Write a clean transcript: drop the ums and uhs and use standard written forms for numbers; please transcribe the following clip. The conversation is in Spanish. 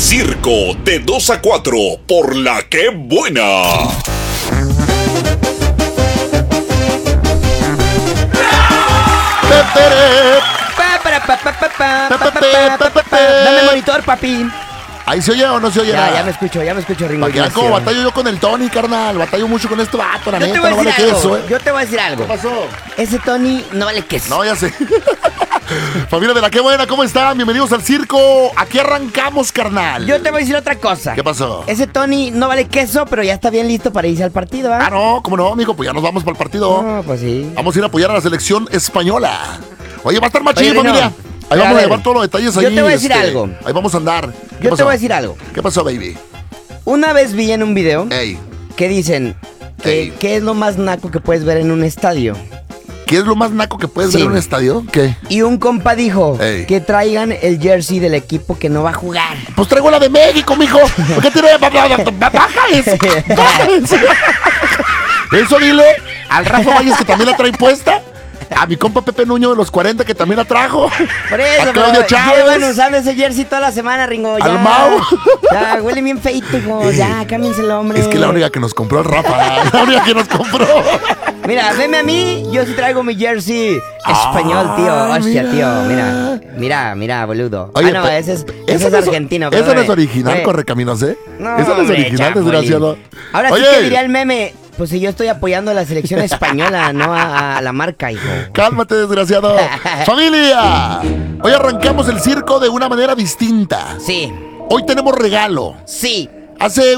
Circo de 2 a 4 por La Que Buena. Dame monitor, papi. ¿Ahí se oye o no se oye nada? Ya me escucho, Ringo. ¿Para qué? Como batallo yo con el Tony, carnal. Batallo mucho con este vato, la Yo neta. te voy a No vale decir algo. queso, Yo te voy a decir algo. ¿Qué pasó? Ese Tony no vale queso. No, ya sé. Familia de La Que Buena, ¿cómo están? Bienvenidos al circo. Aquí arrancamos, carnal. Yo te voy a decir otra cosa. ¿Qué pasó? Ese Tony no vale queso, pero ya está bien listo para irse al partido, ¿ah? Ah, no, ¿cómo no, amigo? Pues ya nos vamos para el partido. No, pues sí. Vamos a ir a apoyar a la selección española. Oye, va a estar machín, Oye, Rino, familia. Ahí a vamos a ver, llevar todos los detalles ahí. yo te voy a decir algo. Ahí vamos a andar. ¿Qué Yo pasó? te voy a decir algo. ¿Qué pasó, baby? Una vez vi en un video Ey, que dicen que Ey. qué es lo más naco que puedes ver en un estadio. ¿qué es lo más naco que puedes ver Sí. en un estadio? ¿Qué? Y un compa dijo Ey. que traigan el jersey del equipo que no va a jugar. Pues traigo la de México, mijo. ¿Por qué tiene? Baja eso. Baja eso. Eso dile al Rafa Valles que también la trae puesta. A mi compa Pepe Nuño de los 40 que también la trajo. Por eso, A Claudia pero Chávez. llevan usando ese jersey toda la semana, Ringo. Ya, Al Mau. Ya, huele bien feito, hijo. Ya, cámbiense el hombre. Es que la única que nos compró el Rafa. La única que nos compró. Mira, veme a mí, yo sí traigo mi jersey español, tío. Ay, Hostia, mira. tío. Mira, boludo. Oye, no, ese es no argentino. Eso no es perdóname. original, Oye, Correcaminos, ¿eh? no, Eso no es hombre, original, Chapulín. desgraciado. Ahora Oye, sí que diría el meme, pues si yo estoy apoyando a la selección española, no a la marca, hijo. cálmate, desgraciado. ¡Familia! Hoy arrancamos el circo de una manera distinta. Sí, Hoy tenemos regalo. sí. Hace